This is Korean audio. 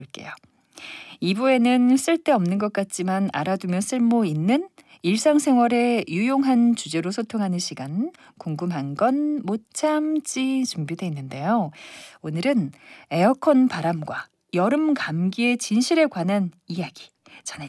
볼게요. 2부에는 쓸데없는 것 같지만 알아두면 쓸모 있는 일상생활에 유용한 주제로 소통하는 시간, 궁금한 건 못 참지 준비되어 있는데요. 오늘은 에어컨 바람과 여름 감기의 진실에 관한 이야기 전해